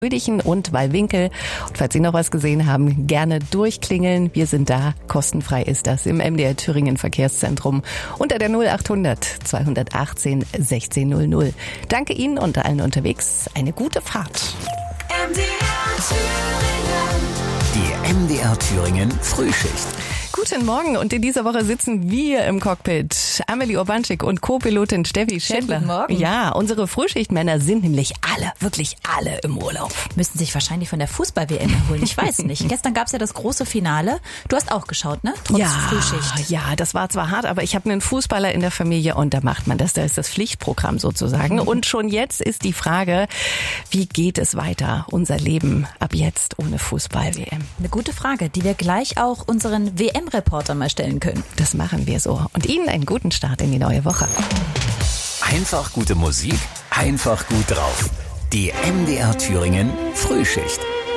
Rüdichen und Wallwinkel. Und falls Sie noch was gesehen haben, gerne durchklingeln. Wir sind da. Kostenfrei ist das im MDR Thüringen Verkehrszentrum unter der 0800 218 1600. Danke Ihnen und allen unterwegs. Eine gute Fahrt. Die MDR Thüringen Frühschicht. Guten Morgen und in dieser Woche sitzen wir im Cockpit. Amelie Urbanczyk und Co-Pilotin Steffi Schädler. Guten Morgen. Ja, unsere Frühschichtmänner sind nämlich alle, wirklich alle im Urlaub. Müssten sich wahrscheinlich von der Fußball-WM erholen, ich weiß nicht. Gestern gab es ja das große Finale. Du hast auch geschaut, ne? Trotz Frühschicht. Ja, das war zwar hart, aber ich habe einen Fußballer in der Familie und da macht man das. Da ist das Pflichtprogramm sozusagen. Und schon jetzt ist die Frage, wie geht es weiter, unser Leben ab jetzt ohne Fußball-WM? Eine gute Frage, die wir gleich auch unseren WM-Reporter mal stellen können. Das machen wir so. Und Ihnen einen guten Start in die neue Woche. Einfach gute Musik, einfach gut drauf. Die MDR Thüringen Frühschicht.